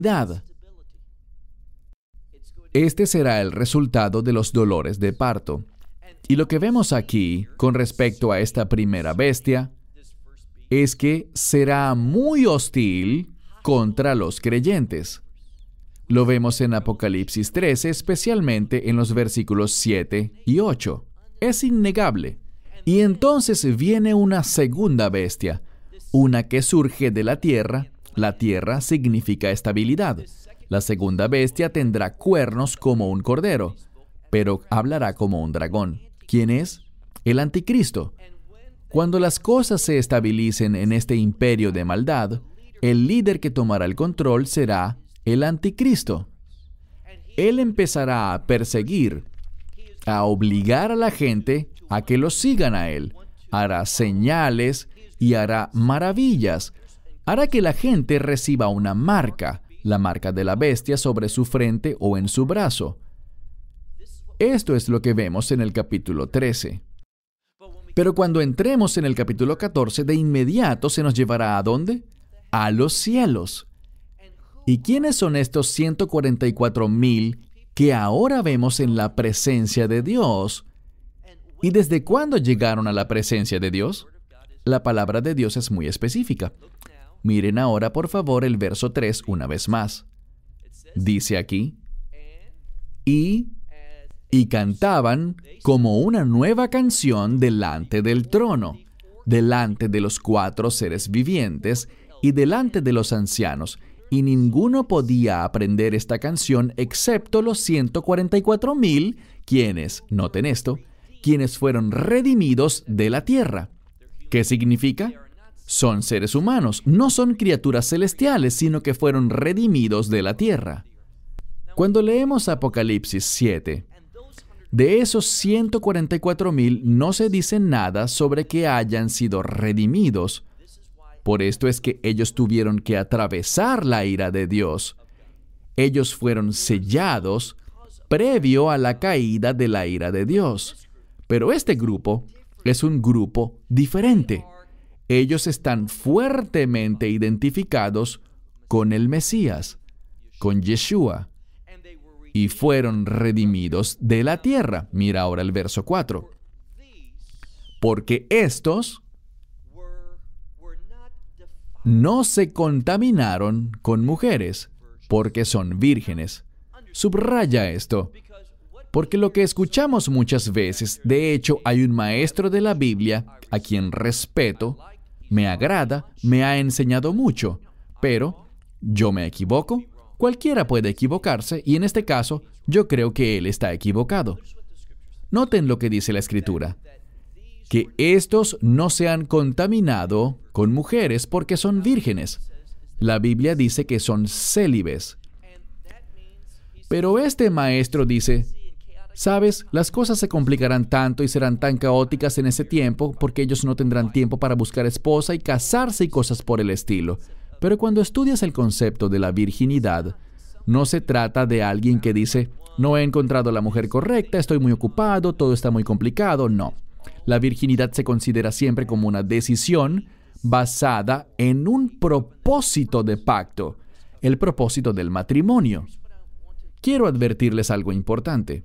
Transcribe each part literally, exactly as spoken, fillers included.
Este será el resultado de los dolores de parto. Y lo que vemos aquí con respecto a esta primera bestia es que será muy hostil contra los creyentes. Lo vemos en Apocalipsis trece, especialmente en los versículos siete y ocho. Es innegable. Y entonces viene una segunda bestia, una que surge de la tierra. La tierra significa estabilidad. La segunda bestia tendrá cuernos como un cordero, pero hablará como un dragón. ¿Quién es? El anticristo. Cuando las cosas se estabilicen en este imperio de maldad, el líder que tomará el control será el anticristo. Él empezará a perseguir, a obligar a la gente a que lo sigan a él. Hará señales y hará maravillas. Hará que la gente reciba una marca, la marca de la bestia sobre su frente o en su brazo. Esto es lo que vemos en el capítulo trece. Pero cuando entremos en el capítulo catorce, de inmediato se nos llevará ¿a dónde? A los cielos. ¿Y quiénes son estos ciento cuarenta y cuatro mil que ahora vemos en la presencia de Dios? ¿Y desde cuándo llegaron a la presencia de Dios? La palabra de Dios es muy específica. Miren ahora, por favor, el verso tres una vez más. Dice aquí, y, y cantaban como una nueva canción delante del trono, delante de los cuatro seres vivientes y delante de los ancianos, y ninguno podía aprender esta canción excepto los ciento cuarenta y cuatro mil, quienes, noten esto, quienes fueron redimidos de la tierra. ¿Qué significa? Son seres humanos, no son criaturas celestiales, sino que fueron redimidos de la tierra. Cuando leemos Apocalipsis siete, de esos ciento cuarenta y cuatro mil no se dice nada sobre que hayan sido redimidos. Por esto es que ellos tuvieron que atravesar la ira de Dios. Ellos fueron sellados previo a la caída de la ira de Dios. Pero este grupo es un grupo diferente. Ellos están fuertemente identificados con el Mesías, con Yeshua, y fueron redimidos de la tierra. Mira ahora el verso cuatro. Porque estos no se contaminaron con mujeres, porque son vírgenes. Subraya esto, porque lo que escuchamos muchas veces, de hecho, hay un maestro de la Biblia a quien respeto, me agrada, me ha enseñado mucho, pero ¿yo me equivoco? Cualquiera puede equivocarse, y en este caso, yo creo que él está equivocado. Noten lo que dice la Escritura, que estos no se han contaminado con mujeres porque son vírgenes. La Biblia dice que son célibes. Pero este maestro dice, ¿sabes? Las cosas se complicarán tanto y serán tan caóticas en ese tiempo porque ellos no tendrán tiempo para buscar esposa y casarse y cosas por el estilo. Pero cuando estudias el concepto de la virginidad, no se trata de alguien que dice, no he encontrado la mujer correcta, estoy muy ocupado, todo está muy complicado. No. La virginidad se considera siempre como una decisión basada en un propósito de pacto, el propósito del matrimonio. Quiero advertirles algo importante.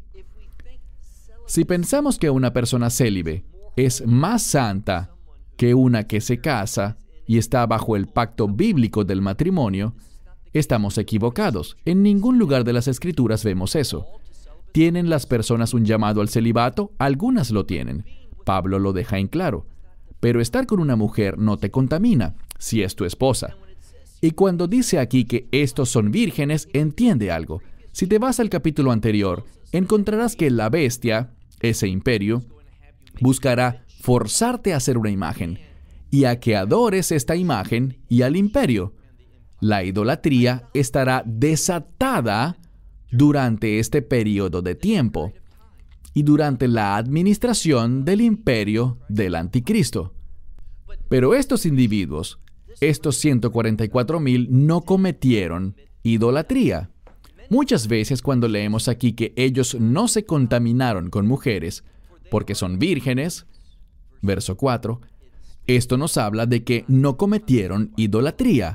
Si pensamos que una persona célibe es más santa que una que se casa y está bajo el pacto bíblico del matrimonio, estamos equivocados. En ningún lugar de las Escrituras vemos eso. ¿Tienen las personas un llamado al celibato? Algunas lo tienen. Pablo lo deja en claro. Pero estar con una mujer no te contamina, si es tu esposa. Y cuando dice aquí que estos son vírgenes, entiende algo. Si te vas al capítulo anterior, encontrarás que la bestia, ese imperio, buscará forzarte a hacer una imagen y a que adores esta imagen y al imperio. La idolatría estará desatada durante este periodo de tiempo y durante la administración del imperio del anticristo. Pero estos individuos, estos ciento cuarenta y cuatro mil, no cometieron idolatría. Muchas veces cuando leemos aquí que ellos no se contaminaron con mujeres porque son vírgenes, verso cuatro, esto nos habla de que no cometieron idolatría,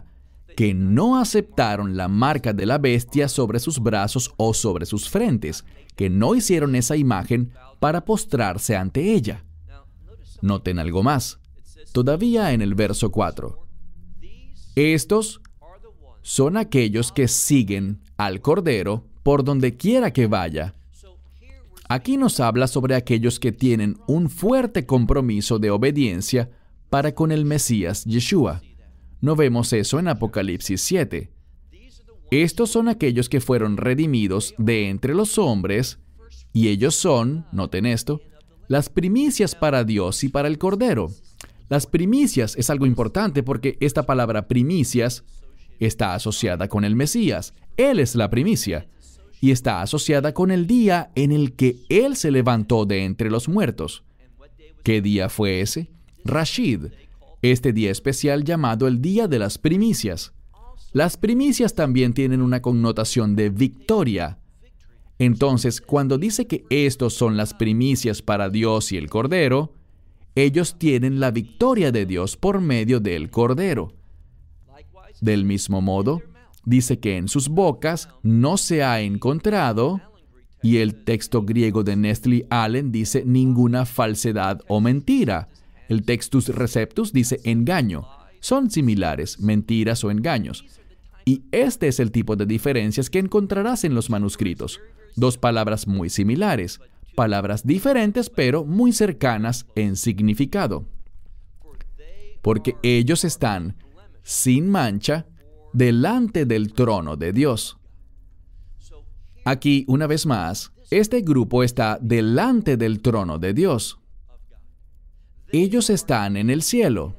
que no aceptaron la marca de la bestia sobre sus brazos o sobre sus frentes, que no hicieron esa imagen para postrarse ante ella. Noten algo más. Todavía en el verso cuatro. Estos son aquellos que siguen al Cordero por donde quiera que vaya. Aquí nos habla sobre aquellos que tienen un fuerte compromiso de obediencia para con el Mesías Yeshua. No vemos eso en Apocalipsis siete. Estos son aquellos que fueron redimidos de entre los hombres, y ellos son, noten esto, las primicias para Dios y para el Cordero. Las primicias es algo importante porque esta palabra primicias está asociada con el Mesías. Él es la primicia. Y está asociada con el día en el que Él se levantó de entre los muertos. ¿Qué día fue ese? Rashid, este día especial llamado el Día de las Primicias. Las primicias también tienen una connotación de victoria. Entonces, cuando dice que estos son las primicias para Dios y el Cordero, ellos tienen la victoria de Dios por medio del Cordero. Del mismo modo, dice que en sus bocas no se ha encontrado, y el texto griego de Nestle Allen dice ninguna falsedad o mentira. El Textus Receptus dice engaño. Son similares, mentiras o engaños. Y este es el tipo de diferencias que encontrarás en los manuscritos. Dos palabras muy similares, palabras diferentes pero muy cercanas en significado. Porque ellos están sin mancha delante del trono de Dios. Aquí, una vez más, este grupo está delante del trono de Dios. Ellos están en el cielo.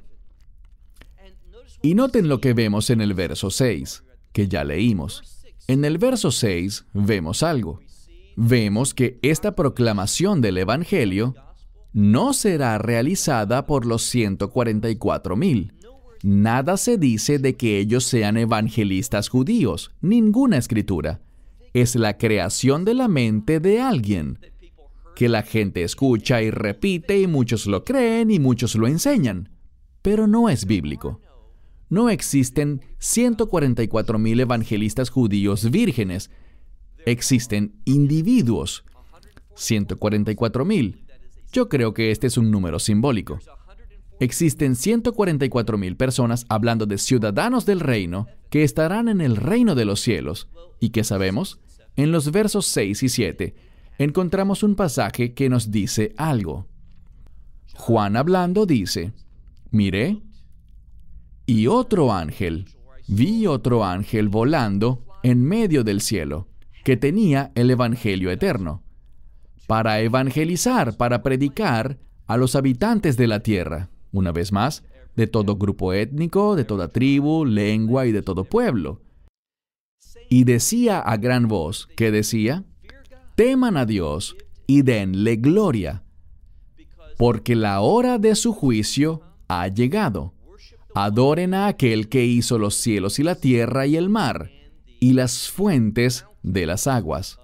Y noten lo que vemos en el verso seis, que ya leímos. En el verso seis vemos algo. Vemos que esta proclamación del Evangelio no será realizada por los ciento cuarenta y cuatro mil. Nada se dice de que ellos sean evangelistas judíos, ninguna escritura. Es la creación de la mente de alguien, que la gente escucha y repite y muchos lo creen y muchos lo enseñan, pero no es bíblico. No existen ciento cuarenta y cuatro mil evangelistas judíos vírgenes. Existen individuos, ciento cuarenta y cuatro mil. Yo creo que este es un número simbólico. Existen ciento cuarenta y cuatro mil personas hablando de ciudadanos del reino que estarán en el reino de los cielos. ¿Y qué sabemos? En los versos seis y siete encontramos un pasaje que nos dice algo. Juan hablando dice, miré, y otro ángel, vi otro ángel volando en medio del cielo, que tenía el evangelio eterno, para evangelizar, para predicar a los habitantes de la tierra. Una vez más, de todo grupo étnico, de toda tribu, lengua y de todo pueblo. Y decía a gran voz, ¿qué decía? Teman a Dios y denle gloria, porque la hora de su juicio ha llegado. Adoren a aquel que hizo los cielos y la tierra y el mar, y las fuentes de las aguas.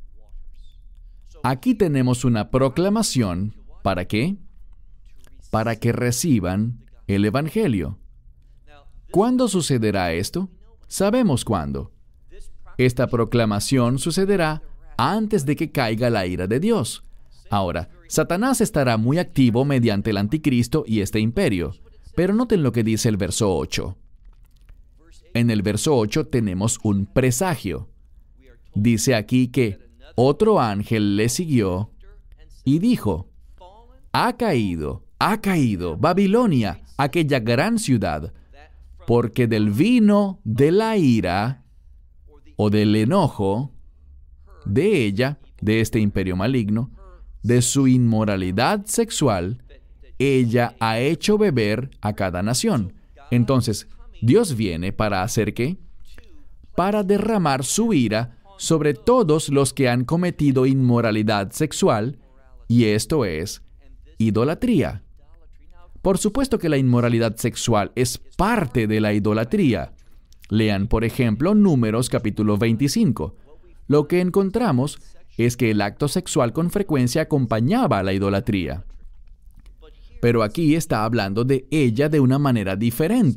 Aquí tenemos una proclamación, ¿para qué? Para que reciban el Evangelio. ¿Cuándo sucederá esto? Sabemos cuándo. Esta proclamación sucederá antes de que caiga la ira de Dios. Ahora, Satanás estará muy activo mediante el anticristo y este imperio. Pero noten lo que dice el verso ocho. En el verso ocho tenemos un presagio. Dice aquí que otro ángel le siguió y dijo, ha caído, ha caído Babilonia, aquella gran ciudad, porque del vino de la ira o del enojo de ella, de este imperio maligno, de su inmoralidad sexual, ella ha hecho beber a cada nación. Entonces, Dios viene para hacer ¿qué? Para derramar su ira sobre todos los que han cometido inmoralidad sexual, y esto es idolatría. Por supuesto que la inmoralidad sexual es parte de la idolatría. Lean, por ejemplo, Números capítulo veinticinco. Lo que encontramos es que el acto sexual con frecuencia acompañaba a la idolatría. Pero aquí está hablando de ella de una manera diferente,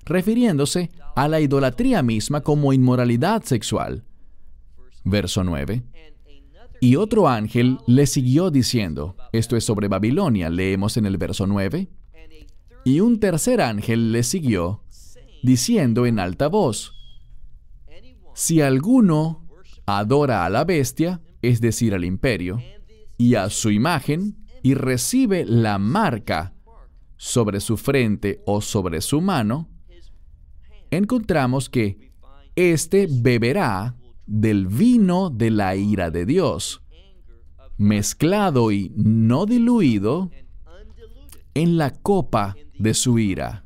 refiriéndose a la idolatría misma como inmoralidad sexual. Verso nueve. Y otro ángel le siguió diciendo, esto es sobre Babilonia, leemos en el verso nueve. Y un tercer ángel le siguió, diciendo en alta voz, si alguno adora a la bestia, es decir, al imperio, y a su imagen, y recibe la marca sobre su frente o sobre su mano, encontramos que éste beberá del vino de la ira de Dios, mezclado y no diluido en la copa de su ira,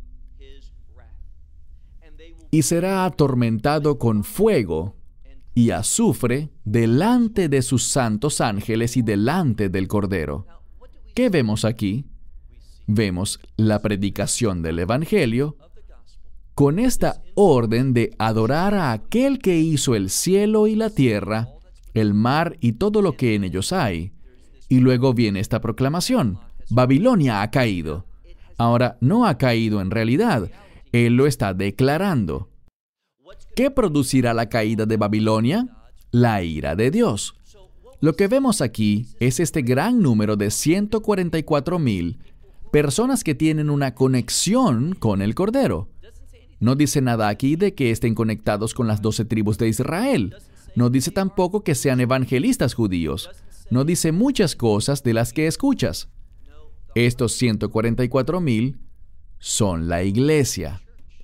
y será atormentado con fuego y azufre delante de sus santos ángeles y delante del Cordero. ¿Qué vemos aquí? Vemos la predicación del Evangelio con esta orden de adorar a aquel que hizo el cielo y la tierra, el mar y todo lo que en ellos hay. Y luego viene esta proclamación: Babilonia ha caído. Ahora, no ha caído en realidad, Él lo está declarando. ¿Qué producirá la caída de Babilonia? La ira de Dios. Lo que vemos aquí es este gran número de ciento cuarenta y cuatro mil personas que tienen una conexión con el Cordero. No dice nada aquí de que estén conectados con las doce tribus de Israel. No dice tampoco que sean evangelistas judíos. No dice muchas cosas de las que escuchas. Estos ciento cuarenta y cuatro mil son la iglesia.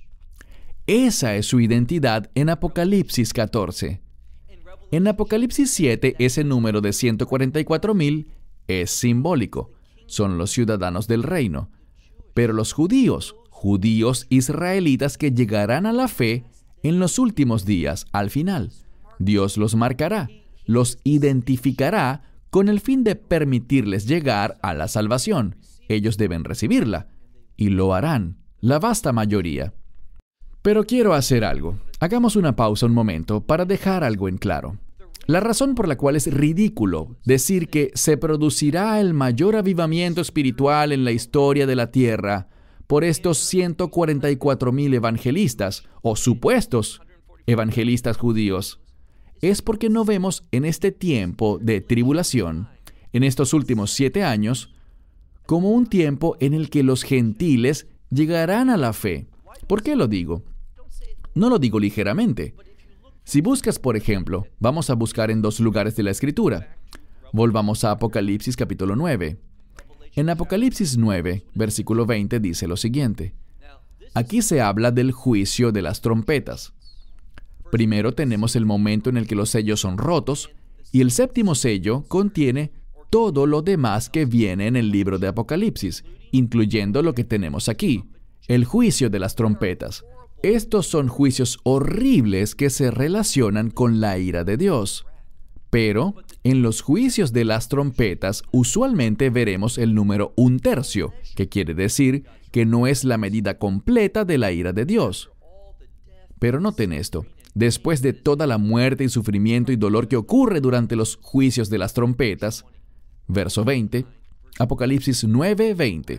Esa es su identidad en Apocalipsis catorce. En Apocalipsis siete, ese número de ciento cuarenta y cuatro mil es simbólico. Son los ciudadanos del reino. Pero los judíos, judíos israelitas que llegarán a la fe en los últimos días, al final, Dios los marcará, los identificará con el fin de permitirles llegar a la salvación. Ellos deben recibirla, y lo harán, la vasta mayoría. Pero quiero hacer algo. Hagamos una pausa un momento para dejar algo en claro. La razón por la cual es ridículo decir que se producirá el mayor avivamiento espiritual en la historia de la tierra por estos ciento cuarenta y cuatro mil evangelistas o supuestos evangelistas judíos es porque no vemos en este tiempo de tribulación, en estos últimos siete años, como un tiempo en el que los gentiles llegarán a la fe. ¿Por qué lo digo? No lo digo ligeramente. Si buscas, por ejemplo, vamos a buscar en dos lugares de la Escritura. Volvamos a Apocalipsis capítulo nueve. En Apocalipsis nueve, versículo veinte, dice lo siguiente. Aquí se habla del juicio de las trompetas. Primero tenemos el momento en el que los sellos son rotos, y el séptimo sello contiene todo lo demás que viene en el libro de Apocalipsis, incluyendo lo que tenemos aquí, el juicio de las trompetas. Estos son juicios horribles que se relacionan con la ira de Dios. Pero en los juicios de las trompetas usualmente veremos el número un tercio, que quiere decir que no es la medida completa de la ira de Dios. Pero noten esto. Después de toda la muerte y sufrimiento y dolor que ocurre durante los juicios de las trompetas, verso veinte, Apocalipsis nueve, veinte.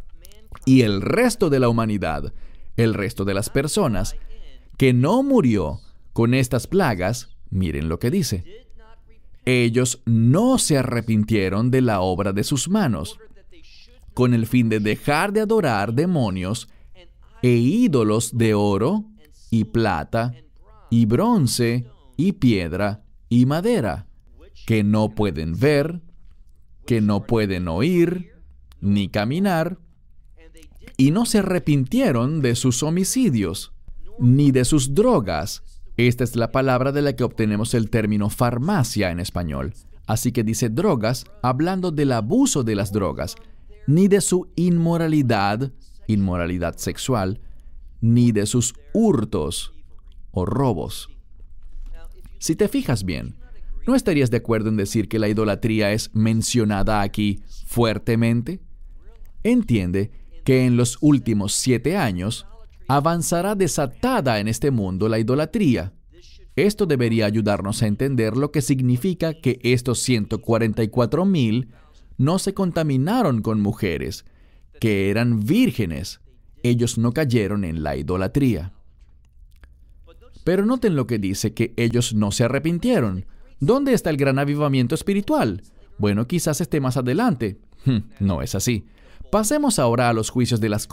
Y el resto de la humanidad, el resto de las personas, que no murió con estas plagas, miren lo que dice. Ellos no se arrepintieron de la obra de sus manos, con el fin de dejar de adorar demonios e ídolos de oro y plata y bronce y piedra y madera, que no pueden ver, que no pueden oír, ni caminar, y no se arrepintieron de sus homicidios, ni de sus drogas. Esta es la palabra de la que obtenemos el término farmacia en español. Así que dice drogas, hablando del abuso de las drogas, ni de su inmoralidad, inmoralidad sexual, ni de sus hurtos o robos. Si te fijas bien, ¿no estarías de acuerdo en decir que la idolatría es mencionada aquí fuertemente? Entiende que en los últimos siete años avanzará desatada en este mundo la idolatría. Esto debería ayudarnos a entender lo que significa que estos ciento cuarenta y cuatro mil no se contaminaron con mujeres, que eran vírgenes. ellos no cayeron en la idolatría. Pero noten lo que dice, que ellos no se arrepintieron. ¿Dónde está el gran avivamiento espiritual? Bueno, quizás esté más adelante. No es así. Pasemos ahora a los juicios de las